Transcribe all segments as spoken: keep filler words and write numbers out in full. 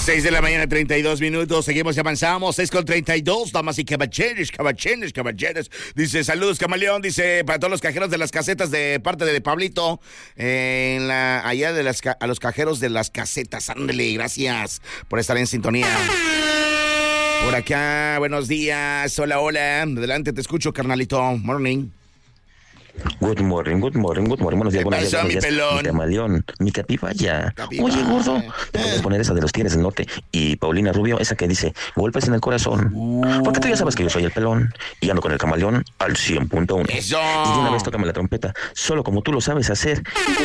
seis de la mañana, treinta y dos minutos. Seguimos y avanzamos. seis con treinta y dos, damas y caballeros, caballeros, caballeros. Dice, saludos, Camaleón. Dice, para todos los cajeros de las casetas de parte de Pablito. Eh, en la, allá de las, a los cajeros de las casetas. Ándale, gracias por estar en sintonía. Por acá, buenos días. Hola, hola. Adelante, te escucho, carnalito. Morning. Good morning, good morning, good morning. Buenos días, buenos días, buenos días. Mi pelón? Mi camaleón, mi capibaya. Capibaya. Oye, gordo, te voy a poner esa de los Tigres del Norte y Paulina Rubio, esa que dice golpes en el corazón. Uh. Porque tú ya sabes que yo soy el pelón y ando con el camaleón al cien punto uno. Eso. Y de una vez tócame la trompeta, solo como tú lo sabes hacer.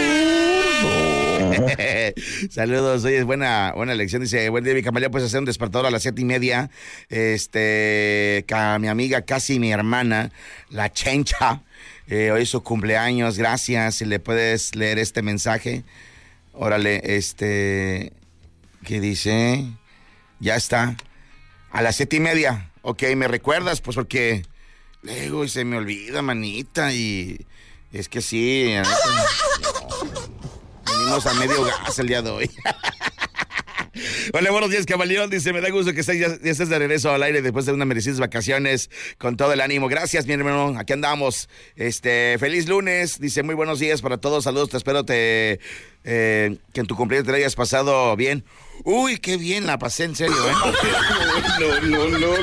Saludos, oye, buena, buena lección. Dice, buen día, mi camaleón, puedes hacer un despertador a las siete y media. Este, ca, mi amiga, casi mi hermana, la Chencha. Eh, hoy es su cumpleaños, gracias. Si le puedes leer este mensaje. Órale, este, ¿qué dice? Ya está. A las siete y media. Ok, ¿me recuerdas? Pues porque luego se me olvida, manita. Y es que sí. Venimos a medio gas el día de hoy. Hola, buenos días, Camaleón. Dice, me da gusto que estés, ya, ya estés de regreso al aire después de unas merecidas vacaciones con todo el ánimo. Gracias, mi hermano. Aquí andamos. Este, feliz lunes. Dice, muy buenos días para todos. Saludos, te espero te, eh, que en tu cumpleaños te lo hayas pasado bien. Uy, qué bien la pasé, en serio, ¿eh? No, no, no,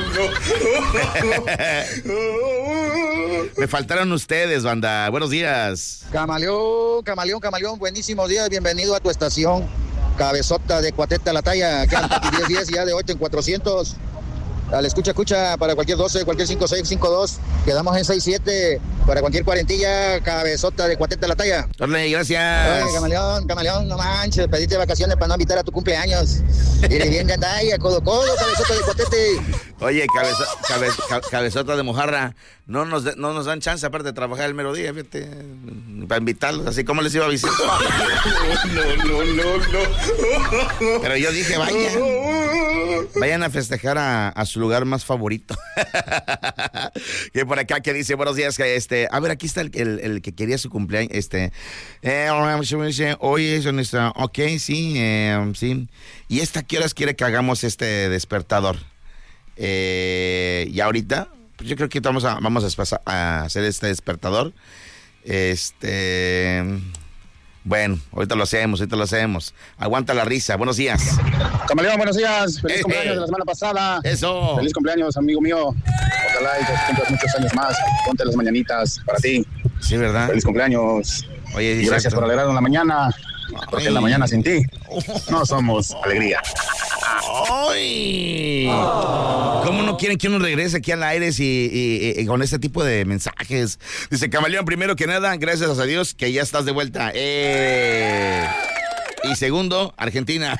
no. Me faltaron ustedes, banda. Buenos días. Camaleón, Camaleón, Camaleón. Buenísimos días. Bienvenido a tu estación. Cabezota de Cuateta la talla, quedan diez diez ya de ocho en cuatrocientos. Dale, escucha, escucha, para cualquier doce, cualquier cinco seis, cinco dos. Quedamos en seis siete, para cualquier cuarentilla, Cabezota de Cuateta la talla. Orle, gracias. Oye, Camaleón, Camaleón, no manches, pediste vacaciones para no invitar a tu cumpleaños. Y bien gandaya, codo, codo, Cabezota de Cuatete. Oye, cabeza, cabe, cabezota de mojarra, no nos, de, no nos dan chance aparte de trabajar el mero día, fíjate, para invitarlos, así como les iba a visitar. No, no, no, no. Pero yo dije, vayan, vayan a festejar a, a su lugar más favorito. Que por acá que dice, buenos días, que este, a ver, aquí está el, el, el que quería su cumpleaños, este, eh, hoy es nuestra, ok, sí, eh, sí, y esta, ¿qué horas quiere que hagamos este despertador? Eh, y ahorita, pues yo creo que vamos a, vamos a, pasar, a hacer este despertador. Este, bueno, ahorita lo hacemos, ahorita lo hacemos. Aguanta la risa, buenos días. Camaleón, buenos días. Feliz eh, cumpleaños eh. de la semana pasada. Eso. Feliz cumpleaños, amigo mío. Ojalá y te cumplas muchos años más. Ponte las mañanitas para ti. Sí, ¿verdad? Feliz cumpleaños. Oye, y gracias por alegrarnos la mañana. Porque en la mañana sin ti no somos alegría. ¡Ay! Oh. ¿Cómo no quieren que uno regrese aquí al aire y, y, y, y con este tipo de mensajes? Dice, Camaleón, primero que nada, gracias a Dios que ya estás de vuelta. ¡Eh! Y segundo, Argentina.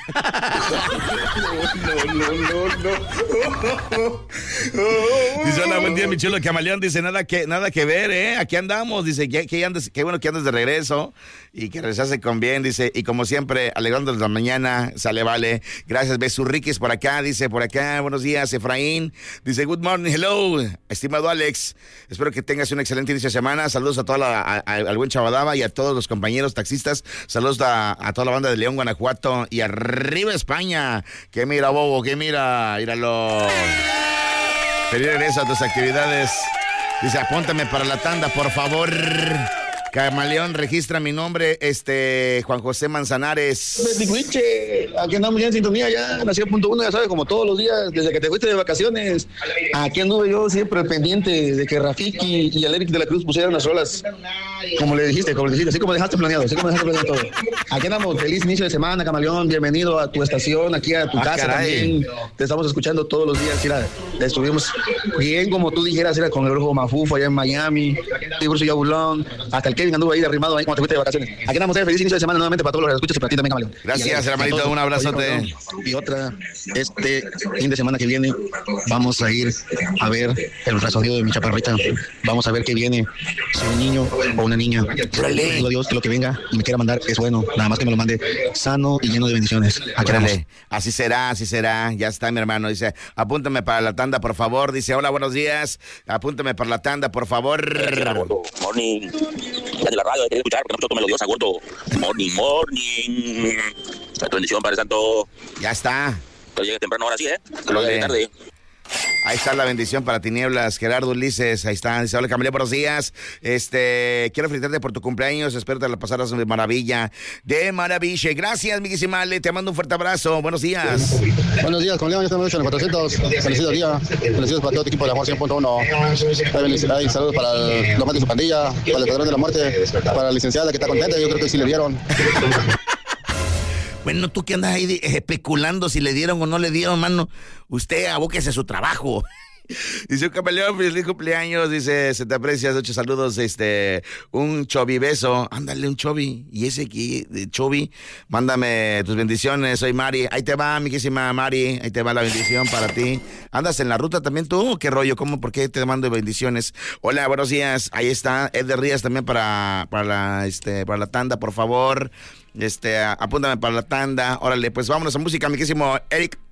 No, no, no, no. Dice, hola, buen día, mi chulo Camaleón. Dice, nada que, nada que ver, ¿eh? Aquí andamos. Dice, que, que andes, qué bueno que andes de regreso y que regresase con bien. Dice, y como siempre, alegrándoles la mañana, sale, vale. Gracias, Besurriquis por acá. Dice, por acá, buenos días, Efraín. Dice, good morning, hello, estimado Alex. Espero que tengas un excelente inicio de semana. Saludos a toda la, a, a, al buen Chavadaba y a todos los compañeros taxistas. Saludos a, a toda la banda de León, Guanajuato y arriba España. Que mira, bobo, que mira, míralo. Feliz regreso a tus actividades. Dice, apúntame para la tanda, por favor. Camaleón, registra mi nombre, este, Juan José Manzanares. Aquí andamos ya en sintonía, ya, Nación Punto Uno, ya sabes, como todos los días, desde que te fuiste de vacaciones. Aquí anduve yo siempre pendiente de que Rafiki y Aleric de la Cruz pusieran las rolas. Como le dijiste, como le dijiste, así como dejaste planeado, así como dejaste planeado todo. Aquí andamos, feliz inicio de semana, Camaleón, bienvenido a tu estación, aquí a tu ah, casa caray. También. Te estamos escuchando todos los días, mira, estuvimos bien, como tú dijeras, era con el Brujo Mafufo allá en Miami, Tiburcio Yabulón, hasta el Kevin anduvo ahí arrimado ahí cuando te fuiste de vacaciones. Aquí andamos, eh, feliz inicio de semana nuevamente para todos los que escuchas y para ti también, Camaleón. Gracias, hermanito, un abrazote. Y otra, este fin de semana que viene vamos a ir a ver el razoneo de mi chaparrita. Vamos a ver qué viene, si un niño o una niña. Le digo a Dios que lo que venga y me quiera mandar es bueno, nada más que me lo mande sano y lleno de bendiciones. Aquí así será, así será. Ya está, mi hermano. Dice, apúntame para la tanda, por favor. Dice, hola, buenos días. Apúntame para la tanda, por favor. Morning. Ya de la radio, hay que escuchar porque no escucho melodiosa, gordo. Morning, morning. Tu bendición, Padre Santo. Ya está. Que llegue temprano ahora sí, ¿eh? Que lo llegue tarde. Ahí está la bendición para Tinieblas, Gerardo Ulises, ahí está, dice, hola Camaleón, buenos días, este, quiero felicitarte por tu cumpleaños, espero te la pasaras de maravilla, de maravilla, gracias, Miguel Ale, te mando un fuerte abrazo, buenos días. Buenos días, Camaleón, ya estamos en el cuatrocientos, felicidades día, felicidades para todo tu equipo del amor cien punto uno, hay saludos para el Lomán de su pandilla, para el Escuadrón de la Muerte, para la licenciada que está contenta, yo creo que sí le dieron. Bueno, tú que andas ahí de, especulando si le dieron o no le dieron, mano, usted abóquese a su trabajo. Dice un Camaleón, feliz cumpleaños, dice, se te aprecia, muchos saludos, este, un chovi beso, ándale un chovi, y ese aquí, de chovi, mándame tus bendiciones, soy Mari, ahí te va, amiguísima Mari, ahí te va la bendición para ti. ¿Andas en la ruta también tú? ¿Qué rollo? ¿Cómo? ¿Por qué te mando bendiciones? Hola, buenos días, ahí está, Ed de Rías también para, para la, este, para la tanda, por favor, este, apúntame para la tanda, órale, pues vámonos a música, amiguísimo Eric.